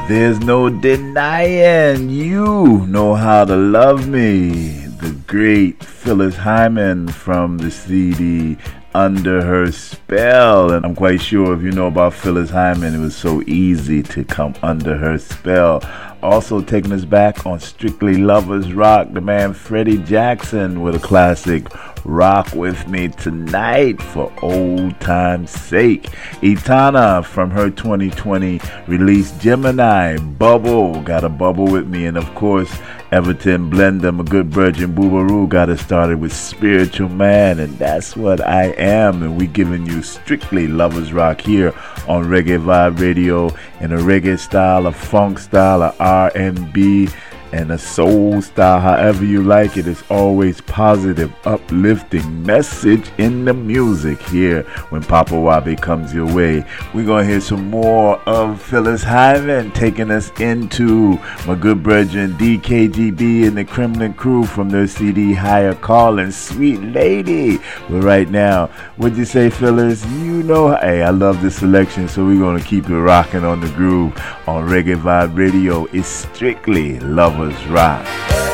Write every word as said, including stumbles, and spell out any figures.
There's no denying you know how to love me. The great Phyllis Hyman from the C D Under Her Spell. And I'm quite sure if you know about Phyllis Hyman, it was so easy to come under her spell. Also taking us back on Strictly Lovers Rock, the man Freddie Jackson with a classic Rock With Me Tonight for old time's sake. Etana from her twenty twenty release Gemini, Bubble, got a bubble with me. And of course, Everton Blender, my good virgin Boobaroo, got us started with Spiritual Man, and that's what I am. And we giving you Strictly Lovers Rock here on Reggae Vibe Radio in a reggae style, a funk style, a R and B, and a soul style, however you like it. It's always positive, uplifting message in the music here when Papa Wabi comes your way. We're going to hear some more of Phyllis Hyman taking us into my good brethren D K G B and the Kremlin crew from their C D Higher Calling, Sweet Lady. But right now, what'd you say, Phyllis? You know, hey, I love this selection, so we're going to keep it rocking on the groove on Reggae Vibe Radio. It's Strictly Lovers Rock.